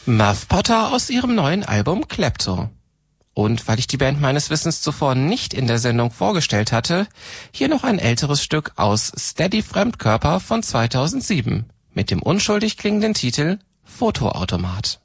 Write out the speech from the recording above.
Muff Potter aus ihrem neuen Album Klepto. Und weil ich die Band meines Wissens zuvor nicht in der Sendung vorgestellt hatte, hier noch ein älteres Stück aus Steady Fremdkörper von 2007 mit dem unschuldig klingenden Titel Fotoautomat.